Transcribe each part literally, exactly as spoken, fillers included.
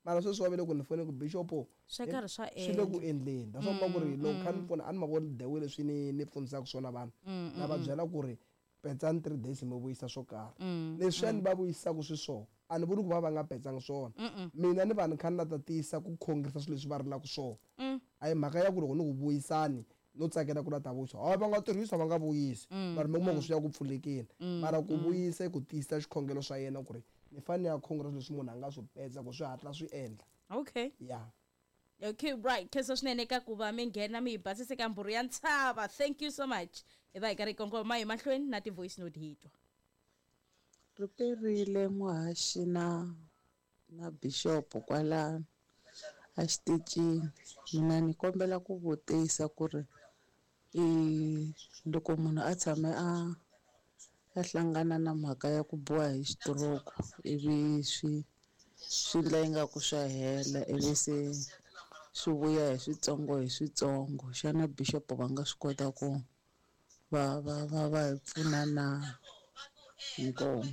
mara sweswi wa vele ku ni fone ku bishop swi karhi swa swi le ku endleni that's why ma ku ri loko kha ni pfuna a ni ma voni the way leswi ni ni pfunisaka swona vanhu na va byela ku ri petsani three days mi vuyisa swo karhi leswi a ni va vuyisaka swi swona a ni vuli ku va va nga petsanga swona mina ni vanhu kha ni la ta tiyisa ku khongerisa swilo leswi va rilaka swona a hi mhaka ya ku loko ni ku vuyisani no tsakela ku la ta vuyisa a va nga tirhisa va nga vuyisi mara mi kuma ku swi ya ku pfulekeni mara ku vuyisa ku tiyisa xikhongelo swa yena ku ri ni fanele ya khongerisa leswi munhu a nga swi petsa ku swi hatla swi endla okay yeah okay right kheso swinene ka ku va mi nghena mi hi basise ka mburu ya ntshava thank you so much hi va hi karhi kongoma hi mahlweni na ti-voice note hi twa riperile muhaxi na na bishop kwala a xitichini mina ni kombela ku vutisa ku ri i loko munhu a tshame a a hlangana na mhaka ya ku biwa hi stroke ivi swi swi endla ingaku swa hela ivi se swi vuya hi switsongo hi switsongo xana bishop va nga swi kota ku va va va va hi pfuna na inkomo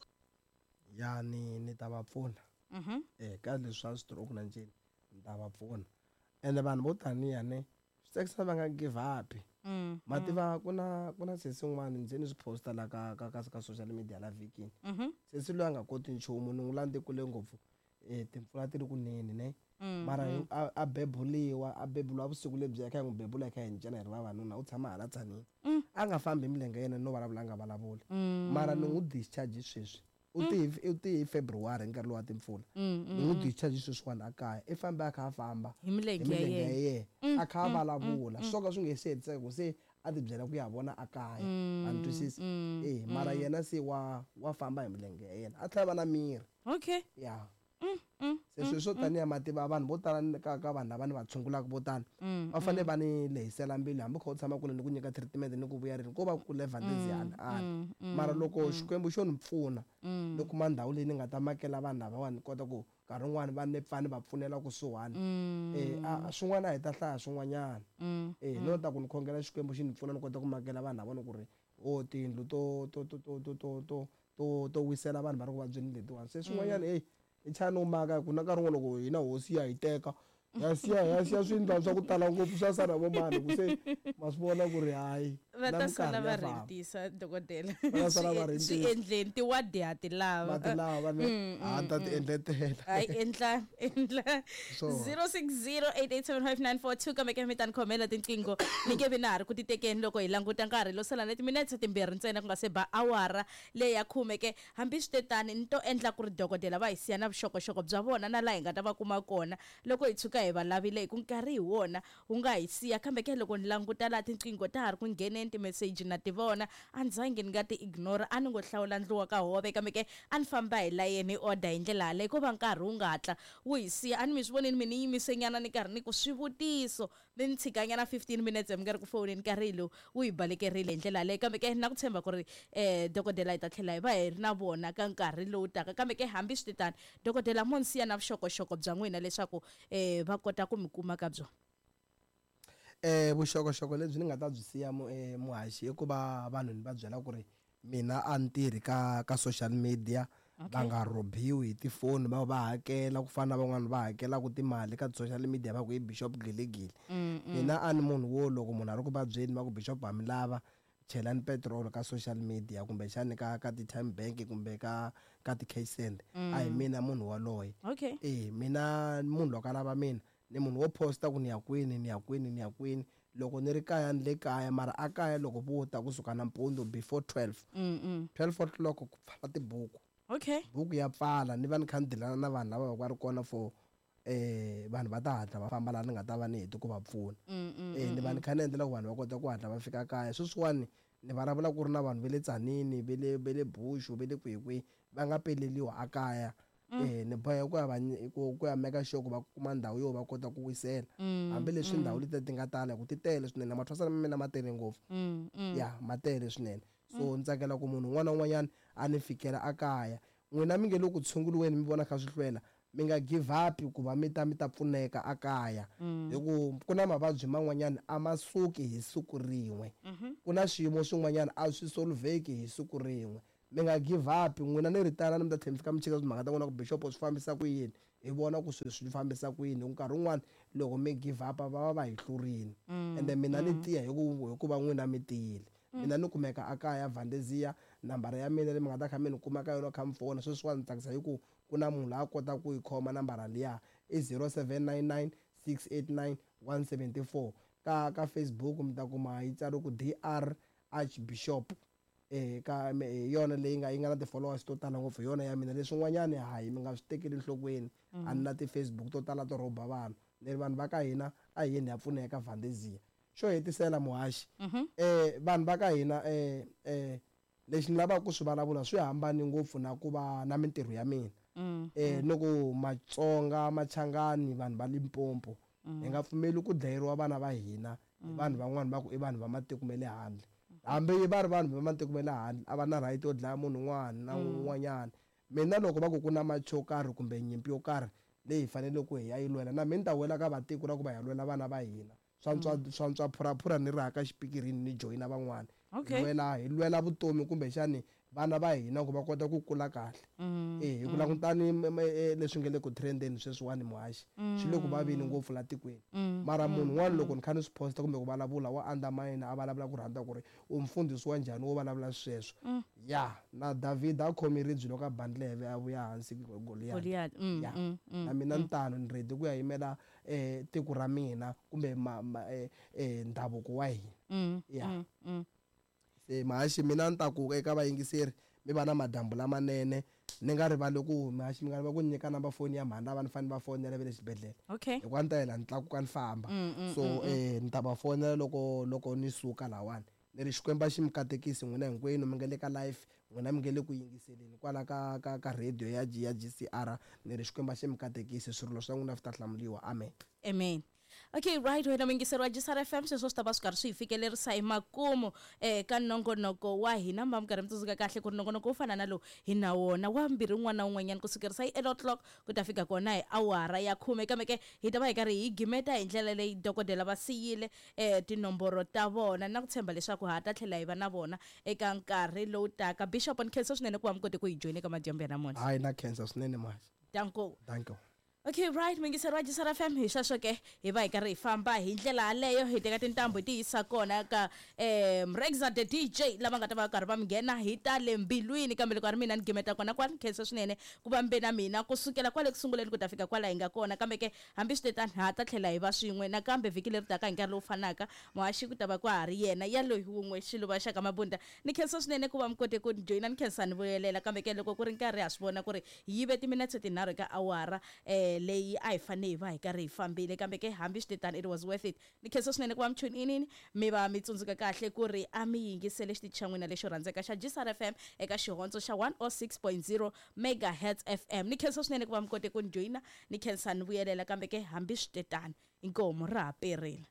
ya ni ni ta va pfuna mhm eh ka leswi swa stroke na njeni ni ta va pfuna ende vanhu vo taniya ne swi tsakisa va nga give up mm mativa kuna kuna sesi n'wana ndzi ni swi posta la ka ka ka social media la vikini mhm sesi loyi a nga koti nchumu ni n'wi lande kule ngopfu eh timpfula ti ri kunene ne mara a a bebuliwa a bebuliwa vusiku lebyi ya kha n'wi bebula kha hi ncela hi ri vavanuna u tshama hala tsanini a nga fambi milenge yena no vulavula nga vulavuli mara ni n'wi discharge sweswi u ti u ti February nkarhi lowa timpfula ni n'wi discharge sweswiwani a kaya i fambe a kha a famba hi milenge ya yena a kha a vulavula swo ka swi nge se hetiseka ku se a ti byela ku ya vona a kaya a ni twisisi eh mara yena se wa wa famba hi milenge ya yena a tlhela va na miri okay yeah se sweswo taniya mativa vanhu vo tala ka ka vanhu lava ni va tshungulaka vo tani va fanele va ni lehisela mbilu hambi kha u tshama kule ni ku nyika treatment ni ku vuya rini ko va ku levhandezi yana ani mara loko xikwembu xo ni pfuna ni kuma ndhawu leyi ni nga ta makela vanhu lava ni kota ku nkarhi wun'wani va ni pfani va pfunela kusuhani eh a swin'wana a hi ta hlaya swin'wanyana eh no ta ku ni khongela xikwembu xi ni pfuna ni kota ku makela vanhu lava ni ku ri o tindlu to to to to to to to to wisela vanhu va ri ku vabyeni letiwani se swin'wanyana hey i chana u maka ku na nkarhi wun'wana loko hina hosi ya hi teka ya siya ya siya swindla swa ku tala ngopfu swa sala vo mani ku se ma swi vona ku ri hayi va ta sala va rentisa dokodela va sala va rentisa swi endleni ti wadi ha ti lava va ti lava ne a ta ti endletela hayi endla endla zero six zero eight eight seven five nine four two kambe ke mi ta ni khomela tinqingho ni nge vi na ha ri ku titekeni loko hi languta nkarhi lo sala na timinetse timbirhi ntsena ku nga se ba awara leyi ya khume ke hambi swi tetani ni to endla ku ri dokodela va hi siya na vuxokoxoko bya vona na laha hi nga ta va kuma kona loko hi tshuka hi va lavile ku nkarhi hi wona wu nga hi siya kambe ke loko ni languta la tinqingho ta ha ri ku ngheneni ti-message na ti vona a ni zangi ni nga ti ignore a ni ngo hlawula ndluwa ka hove kambe ke a ni famba hi layeni order hi ndlela yaleyo ko va nkarhi wu nga hatla wu hi siya a ni mi swi voneni mi ni yimisenyana ni karhi ni ku swivutiso mi ni tshikanyana fifteen minutes mi nga ri ku foneni nkarhi lowu wu hi balekerile hi ndlela yaleyo kambe ke na ku tshemba ku ri eh dokodela hi ta tlhela hi va hi ri na vona ka nkarhi lowu taka kambe ke hambi swi tetani dokodela mo ni siya na vuxokoxoko bya n'wina leswaku eh va kota ku mi kuma ka byona eh vuxokoxoko lebyi ni nga ta byi siya muhaxi hikuva vanhu ni va byela ku ri mina a ni tirhi ka ka social media va nga rhobiwi hi tifoni va va hakela ku fana na van'wana va hakelaka timali ka social media va ku hi Bishop Gilegile mina a ni munhu wo loko munhu a ri ku vabyeni va ku Bishop ha mi lava chelani petrol ka social media kumbe xani ka ka ti-Time Bank kumbe ka ka ti-Cash Send a hi mina munhu waloye okay eh mina munhu loko a lava mina ni munhu wo posta ku ni ya kwini ni ya kwini ni ya kwini loko ni ri kaya ni le kaya mara a kaya loko vo ta kusuka nampundzu before twelve twelve o'clock ku pfala tibuku okay buku ya pfala ni va ni kha ni dilana na vanhu lava va ri kona for eh vanhu va ta hatla va famba laha ni nga ta va ni heti ku va pfuna eh ni va ni kha ni endlela ku vanhu va kota ku hatla va fika kaya sweswiwani ni vulavula ku ri na vanhu va le Tzaneen va le va le Bush va le kwekwe va nga peleliwa a kaya eh ni boya ku ya va ku ya meka sure ku va kuma ndhawu yo va kota ku wisela hambi leswi ndhawu leti ti nga tala ku ti tele swinene mathwasana ma mina ma tele ngopfu ya ma tele swinene so ni tsakela ku munhu un'wana na un'wanyana a ni fikela a kaya n'wina mi nge le ku tshunguriweni mi vona kha swi hlwela mi nga give up ku va mi ta mi ta pfuneka a kaya hiku ku na mavabyi man'wanyana a ma suki hi siku rin'we ku na swiyimo swin'wanyana a swi solveki hi siku rin'we mi nga give up n'wina ni ritana ni mi ta tlhela mi fika mi cheka timhaka ta n'wina ku Bishop swi fambisa ku yini hi vona ku swilo swi fambisa kwini nkarhi un'wana loko mi give up va va va hi hlurile ende mina ni tiya hikuva n'wina mi tiyile mina ni kumeka akaya Vandezia nambara ya mina leyi mi nga ta kha mi ni kuma ka yona kha mi fona sweswiwa ni tsakisa hi ku ku na munhu la a kota ku yi khoma nambara liya i zero seven nine nine six eight nine one seven four ka ka Facebook mi ta kuma yi tsariwa ku D R Archbishop eh ka yona leyi nga yi nga na ti followers to tala ngopfu yona ya mina leswin'wanyana hayi mi nga swi tekeli enhlokweni a ni na ti Facebook to tala to rhoba vanhu ni vanhu va ka hina a hi yeni ya pfuneka Vandezia xo hetisela muhashi eh vanhu va ka hina eh eh lexi ni lavaka ku swi vulavula swi hambani ngopfu na ku va na mintirho ya mina eh loko Matsonga Machangani vanhu va Limpopo hi nga pfumeli ku dlayeriwa vana va hina vanhu van'wana va ku i vanhu va matiko me le handle hambi va ri vanhu va matiko me le handle a va na right yo dlaya munhu un'wana na un'wanyana mina loko va ku ku na macho karhi kumbe nyimpi yo karhi leyi fanele ku hi ya yi lwela na mina ta wela ka vatiko ra ku va ya lwela vana va hina swantswa swantswa phuraphura ni ri haka xipikirini ni joyina van'wana hi lwela hi lwela vutomi kumbe xani vana va hina ku va kota ku kula kahle eh hi ku langutani leswi nge le ku trendeni sweswiwani muhashi swi le ku vavini ngopfu la tikweni mara munhu un'wana loko ni kha ni swi posta kumbe ku vulavula wa undermine a vulavula ku rhandza ku ri u mfundhisi wa njhani wo vulavula sweswo ya na David a khomi ribyi loko a bandleve a vuya hansi Goliath ya na mina ntano ni ready ku ya yimela eh tiko ra mina kumbe eh ndhavuko wa hina ya se mahashi mina ni ta ku eka vayingiseri mi va na madambu lamanene ni nga rivali ku mahashi mi nga riva ku nyika namba foni ya mhani lava ni fanele va fonela ve le xibedhlele hikuva ni ta yela ni tlakuka ni famba so eh ni ta va fonela loko loko ni suka lawani ni ri Xikwembu xi mi katekisi n'wina hinkwenu mi nga le ka live n'wina mi nga le ku yingiseleni kwala ka ka ka radio ya ya G C R ni ri Xikwembu xi mi katekisi swirilo swa n'wina swi ta hlamuriwa amen amen. Okay, right, wena mingisero wa G C R F M sweswo swi ta va swi karhi swi hi fikelerisa hi makumu eh ka nongonoko wa hina mba mi karhi mi tsundzuka kahle ku ri nongonoko wo fana na lowu hi na wona wa mbirhi un'wana na un'wanyana ku sukerisa hi eight o'clock ku ta fika kona hi awara ya khume kambe ke hi ta va hi karhi hi gimeta hi ndlela leyi dokodela va siyile eh tinomboro ta vona na ku tshemba leswaku ha ta tlhela hi va na vona eka nkarhi lowu taka. Bishop on cancer swinene ku va mi kote ku hi join eka madyambu ya namuntlha. hayi na cancer swinene manje. Danko. Danko. Okay, right, mingisero wa G C R F M hi sweswo ke hi va hi karhi hi famba hi ndlela yaleyo hi teka tintambu ti yisa kona ka eh Mregza the D J lava nga ta va karhi va mi nghena hi ta le mbilwini kambe loko a ri mina ni gimeta kona kwani khensa swinene ku va mbe na mina kusukela kwale kusunguleni ku ta fika kwala hi nga kona kambe ke hambi swi tetani ha ta tlhela hi va swin'we na kambe vhiki leri taka hi nkarhi lowu fanaka muhashi ku ta va ku ha ri yena yaloyi wun'we xiluva xa ka Mabunda. Ni khensa swinene ku va mi kote ku joina ni khensa ni vuyelela kambe ke loko ku ri nkarhi ha swi vona ku ri hi yive timinetse tinharhu ka awara eh leyi a hi fane hi va hi karhi hi fambile kambe ke hambi swi tetani it was worth it. Ni khensa swinene ku va mi tune in mi va mi tsundzuka kahle ku ri a mi yingisele xitichangwini lexo rhandzeka xa G C R F M eka xihondzo xa one oh six point zero megahertz F M. Ni khensa swinene ku va mi kote ku joina ni khensa ni vuyelela kambe ke hambi swi tetani inkomo ra ha perile.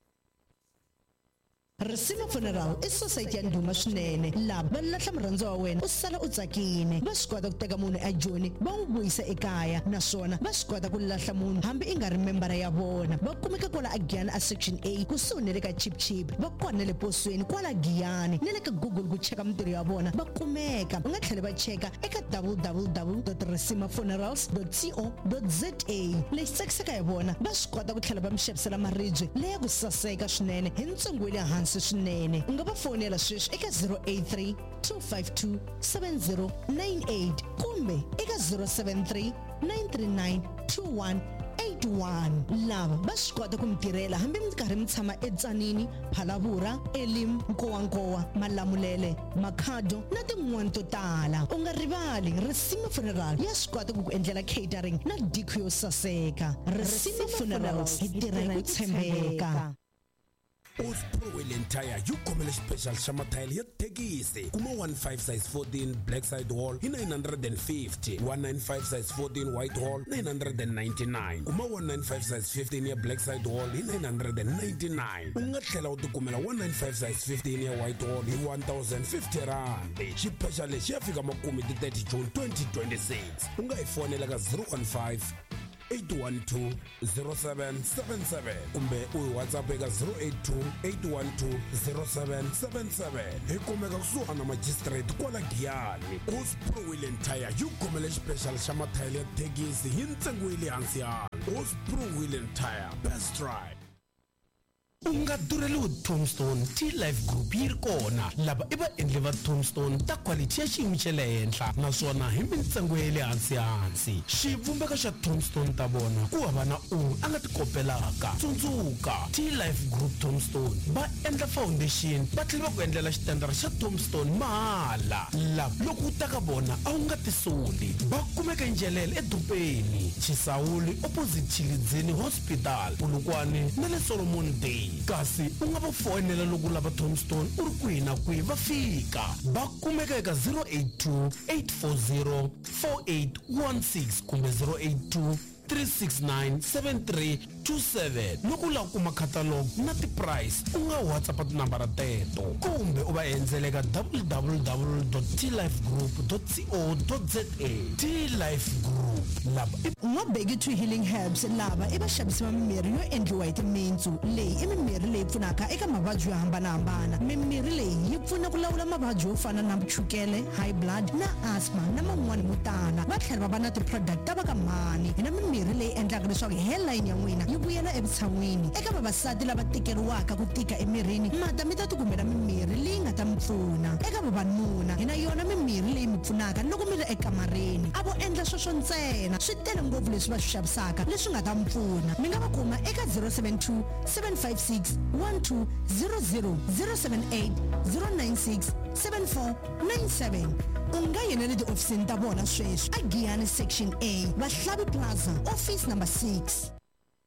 Risima Funeral i society ya ndhuma swinene laha va lahla murhandziwa wa wena u sala u tsakini. Va swi kota ku teka munhu ejoni va n'wi vuyisa ekaya naswona va swi kota ku lahla munhu hambi i nga ri membara ya vona. Va kumeka kwala a Giyani a section A kusuhi ni le ka Chip Chip. Va kona le posweni kwala Giyani ni le ka Google ku cheka mintirho ya vona va kumeka. U nga tlhela va cheka eka w w w dot risima funerals dot co dot za. Lexi tsakisaka hi vona va swi kota ku tlhela va mi xavisela maribye leya ku saseka swinene hi ntsengo wa le hansi swinene. U nga va fonela sweswi eka zero eight three two five two seven zero nine eight kumbe eka zero seven three nine three nine two one eight one. Lava va swi kota ku mi tirhela hambi mi karhi mi tshama eTzanini, Phalavura, Elim, Nkowankowa, Malamulele, Makhado na tin'wana to tala. U nga rivali Risima Funeral ya swi kota ku ku endlela catering na diko yo saseka. Risima Funerals hi tirha hi ku tshembeka. Osprowell entire yukhomele special shamatile ya thekisi kuma one five size fourteen black side wall hi nine hundred fifty, one ninety-five size fourteen white wall nine hundred ninety-nine, kuma one ninety-five size fifteen ya black side wall hi nine hundred ninety-nine. U nga tlhela u tikumela one ninety-five size fifteen ya white wall hi one thousand fifty rand. Xipecial lexi ya fika makumi ti thirty June twenty twenty-six. U nga hi fonela ka zero one five eight one two zero seven seven seven kumbe u WhatsApp eka zero eight two eight one two zero seven seven seven. Hi kumeka kusuhana magistrate kwala Giyani. Uspro Wheel and Tire yu khomele special xa mathayele ya thekisi hi ntsengo ile hansi yana. Uspro Wheel and Tire, best ride. Unga durelu Tombstone T-Life Group yi ri kona lava i vaendli va Tombstone ta quality ya xiyimo xa le henhla naswona hi mintsengo ya le hansi hansi. Xivumbeko xa Tombstone ta vona ku hava na un'we a nga ti kopelaka. Tsundzuka T-Life Group Tombstone va endla foundation va tlhela va ku endlela xitendara xa Tombstone mahala. Lava loko u ta ka vona a wu nga ti soli. Va kumeka Njelele edorobeni Chisawuli opposite Chilidzini Hospital Polokwane na le Solomon Day. Kasi u nga va fonela loko lava Tombstone u ri kwihi na kwihi va fika. Va kumeka eka zero eight two eight four zero four eight one six kumbe zero eight two three six nine seven three two seven. Loko u lava kuma catalog na ti-price u nga WhatsApp tinambara teto kumbe u va endzela eka w w w dot t life group dot co dot za. T-Life Group lava Ngobheki to Healing Herbs lava i vaxavisi va mimirhi yo endliwa hi timitsu. Leyi i mimirhi leyi pfunaka eka mavabyi yo hambanahambana. Mimirhi leyi yi pfuna ku lawula mavabyi yo fana na chukele, high blood na asthma na man'wani mo tala. Va tlhela va va na ti-product ta vakamani. Hi na mimirhi leyi endlaka leswaku hairline ya n'wina yi vuyela evutshan'wini. Eka vavasati lava tikeriwaka ku tika emirini mata mi ta tikumela mimirhi leyi nga ta mi pfuna. Eka vavanuna hi na yona mimirhi leyi mi pfunaka loko mi ri ekamareni. A vo endla sweswo ntsena swi tele ngopfu leswi va swi xavisaka leswi nga ta mi pfuna. Mi nga va kuma eka zero seven two seven five six one two zero zero zero seven eight zero nine six seven four nine seven. U nga yenele tiofisini ta vona sweswi a Giyani Section A Vahlavi Plaza office number six.